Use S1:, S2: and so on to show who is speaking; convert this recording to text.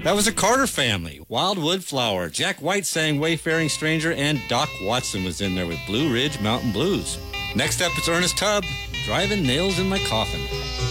S1: That was the Carter Family, Wildwood Flower. Jack White sang Wayfaring Stranger, and Doc Watson was in there with Blue Ridge Mountain Blues. Next up, it's Ernest Tubb, Driving Nails in My Coffin.